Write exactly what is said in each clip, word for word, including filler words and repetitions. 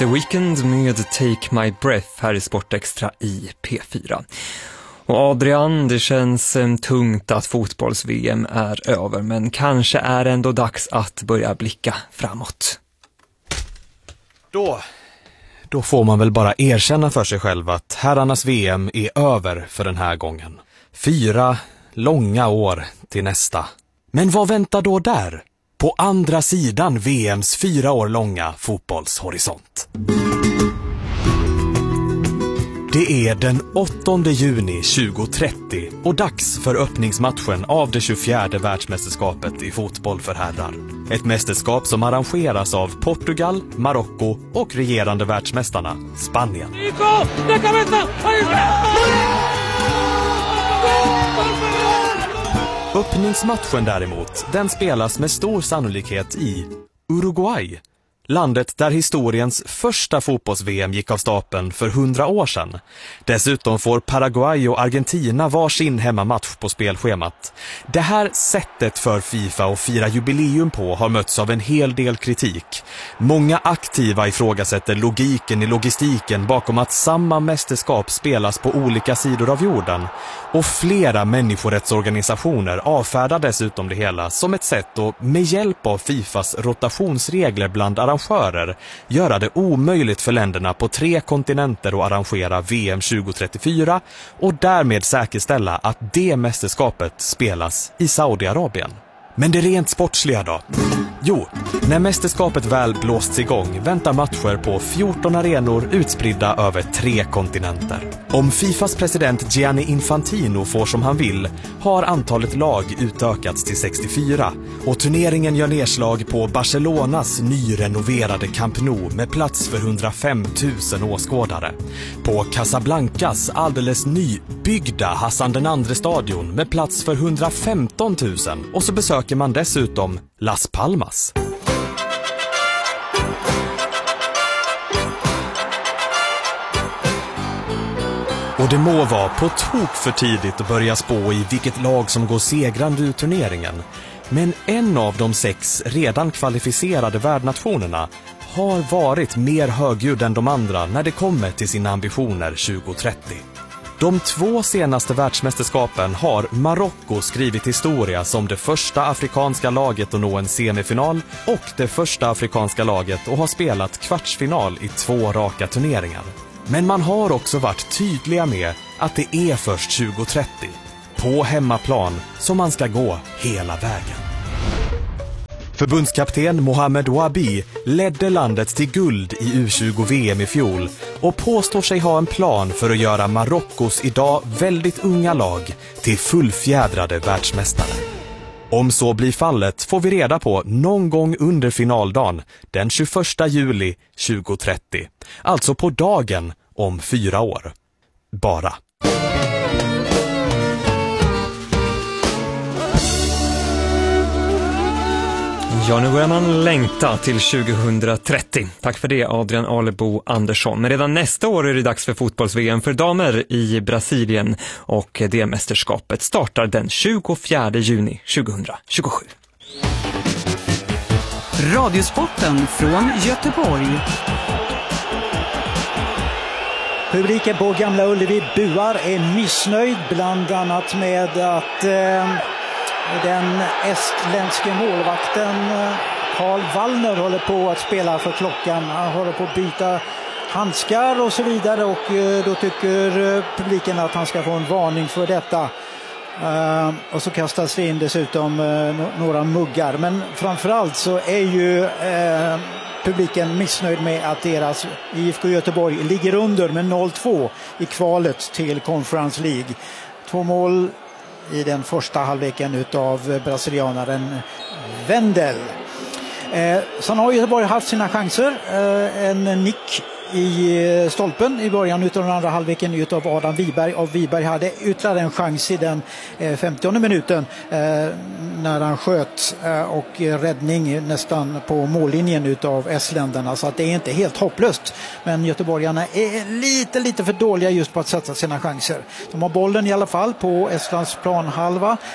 The Weeknd med Take My Breath här i Sportextra i P fyra. Och Adrian, det känns eh, tungt att fotbolls-V M är över, men kanske är ändå dags att börja blicka framåt. Då, då får man väl bara erkänna för sig själv att herrarnas V M är över för den här gången. Fyra långa år till nästa. Men vad väntar då där? På andra sidan V M:s fyra år långa fotbollshorisont. Det är den åttonde juni tjugohundratrettio och dags för öppningsmatchen av det tjugofjärde världsmästerskapet i fotboll för herrar. Ett mästerskap som arrangeras av Portugal, Marocko och regerande världsmästarna Spanien. Öppningsmatchen däremot, den spelas med stor sannolikhet i Uruguay. Landet där historiens första fotbolls-V M gick av stapeln för hundra år sedan. Dessutom får Paraguay och Argentina varsin hemmamatch på spelschemat. Det här sättet för FIFA att fira jubileum på har mötts av en hel del kritik. Många aktiva ifrågasätter logiken i logistiken bakom att samma mästerskap spelas på olika sidor av jorden. Och flera människorättsorganisationer avfärdar dessutom det hela som ett sätt att med hjälp av FIFAs rotationsregler bland arrangörer göra det omöjligt för länderna på tre kontinenter att arrangera V M tjugohundratrettiofyra och därmed säkerställa att det mästerskapet spelas i Saudiarabien. Men det rent sportsliga då? Jo, när mästerskapet väl blåsts igång väntar matcher på fjorton arenor utspridda över tre kontinenter. Om FIFAs president Gianni Infantino får som han vill har antalet lag utökats till sextiofyra och turneringen gör nedslag på Barcelonas nyrenoverade Camp Nou med plats för hundrafem tusen åskådare. På Casablancas alldeles nybyggda Hassan den andre stadion med plats för hundrafemton tusen och så besöker man dessutom Las Palmas. Och det må vara på tok för tidigt att börja spå i vilket lag som går segrande ur turneringen. Men en av de sex redan kvalificerade värdnationerna har varit mer högljudd än de andra när det kommer till sina ambitioner tjugohundratrettio. De två senaste världsmästerskapen har Marocko skrivit historia som det första afrikanska laget att nå en semifinal och det första afrikanska laget att ha spelat kvartsfinal i två raka turneringar. Men man har också varit tydliga med att det är först tjugohundratrettio, på hemmaplan, som man ska gå hela vägen. Förbundskapten Mohamed Wabi ledde landet till guld i U tjugo V M i fjol och påstår sig ha en plan för att göra Marockos idag väldigt unga lag till fullfjädrade världsmästare. Om så blir fallet får vi reda på någon gång under finaldagen den tjugoförsta juli tjugohundratrettio, alltså på dagen om fyra år. Bara. Ja, nu börjar man längta till tjugohundratrettio. Tack för det, Adrian Alebo Andersson. Men redan nästa år är det dags för fotbolls-V M för damer i Brasilien och det mästerskapet startar den tjugofjärde juni tjugohundratjugosju. Radiosporten från Göteborg. Publiken på Gamla Ullevi buar är missnöjd bland annat med att eh, den estländske målvakten Karl Wallner håller på att spela för klockan. Han håller på att byta handskar och så vidare och eh, då tycker eh, publiken att han ska få en varning för detta. Uh, och så kastas det in dessutom uh, några muggar. Men framförallt så är ju uh, publiken missnöjd med att deras I F K Göteborg ligger under med noll två i kvalet till Conference League. Två mål i den första halvleken utav brasilianaren Wendel. Uh, sen har Göteborg haft sina chanser. Uh, en nick i stolpen i början utav den andra halvleken utav Adam Wiberg. Och Wiberg hade ytterligare en chans i den eh, femtionde minuten eh, när han sköt eh, och räddning nästan på mållinjen utav estländarna. Så att det är inte helt hopplöst. Men göteborgarna är lite lite för dåliga just på att sätta sina chanser. De har bollen i alla fall på Estlands planhalva.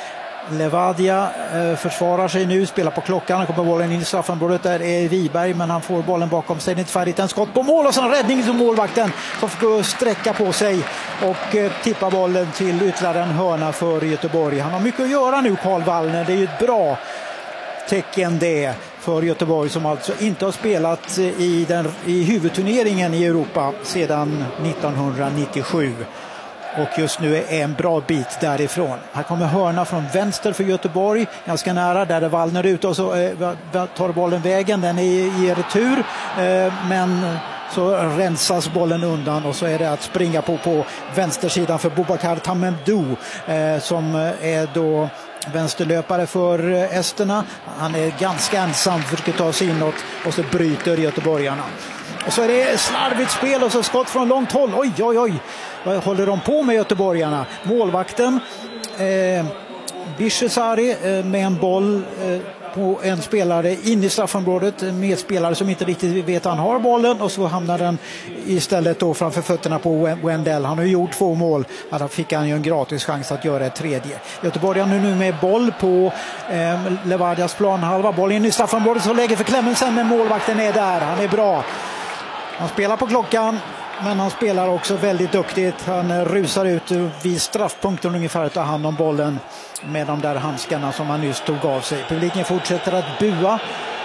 Levadia eh, försvarar sig nu, spelar på klockan, han kommer bollen in i straffområdet, där är Wiberg, men han får bollen bakom sig, det är inte färdigt, en skott på mål och sen räddning som målvakten som får sträcka på sig och eh, tippa bollen till ytterligare en hörna för Göteborg. Han har mycket att göra nu, Carl Wallner, det är ju ett bra tecken det för Göteborg som alltså inte har spelat i, den, i huvudturneringen i Europa sedan nittonhundranittiosju. Och just nu är en bra bit därifrån. Här kommer hörna från vänster för Göteborg. Ganska nära, där är Wallner ute och så eh, tar bollen vägen. Den är i retur. Eh, men så rensas bollen undan och så är det att springa på på vänstersidan för Boubacar Tamendou eh, som är då vänsterlöpare för esterna. Han är ganska ensam, försöker ta sig inåt och så bryter göteborgarna. Och så är det slarvigt spel och så skott från långt håll. Oj, oj, oj. Vad håller de på med göteborgarna? Målvakten eh, Bishesari eh, med en boll eh, på en spelare in i straffområdet. En medspelare som inte riktigt vet att han har bollen. Och så hamnar den istället då framför fötterna på Wendell. Han har ju gjort två mål. Då fick han ju en gratis chans att göra ett tredje. Göteborgarna nu med boll på eh, Levadias planhalva. Boll in i straffområdet så lägger för Clemmensen, men målvakten är där. Han är bra. Han spelar på klockan, men han spelar också väldigt duktigt. Han rusar ut vid straffpunkten ungefär att ta hand om bollen med de där handskarna som han nyss tog av sig. Publiken fortsätter att bua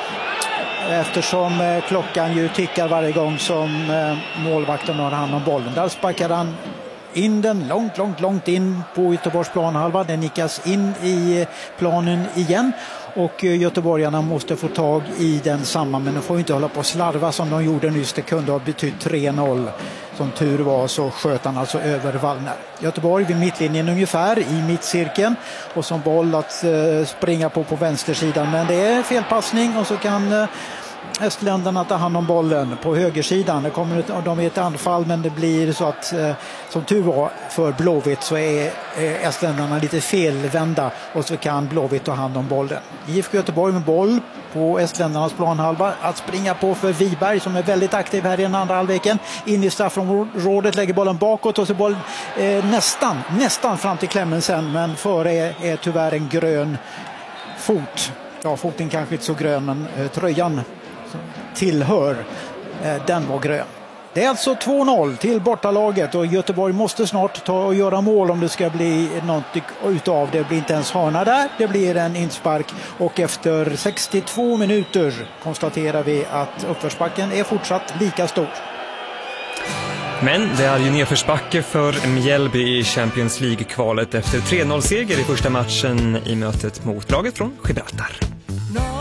eftersom klockan ju tickar varje gång som målvakten har hand om bollen. Där sparkar han in den långt, långt, långt in på Göteborgs planhalva. Den nickas in i planen igen. Och göteborgarna måste få tag i den samma, men de får inte hålla på att slarva som de gjorde nyss. Det kunde ha betytt tre noll. Som tur var så sköt han alltså över Wallner. Göteborg vid mittlinjen ungefär i mittcirkeln och som boll att eh, springa på på vänstersidan, men det är felpassning och så kan eh, estländarna tar hand om bollen på högersidan. Det kommer de i ett anfall, men det blir så att eh, som tur var för Blåvitt så är eh, estländarna lite felvända och så kan Blåvitt ta hand om bollen. I F K Göteborg med boll på estländarnas planhalva att springa på för Wiberg som är väldigt aktiv här i den andra halvleken. In i straffområdet, lägger bollen bakåt och så boll eh, nästan, nästan fram till Clemmensen, men före är, är tyvärr en grön fot. Ja, foten kanske inte så grön, men eh, tröjan tillhör, den var grön. Det är alltså två noll till bortalaget och Göteborg måste snart ta och göra mål om det ska bli något utav det. Det blir inte ens hörna där, det blir en inspark och efter sextiotvå minuter konstaterar vi att uppförsbacken är fortsatt lika stor. Men det är ju nedförsbacke för Mjällby i Champions League-kvalet efter tre noll-seger i första matchen i mötet mot laget från Gibraltar.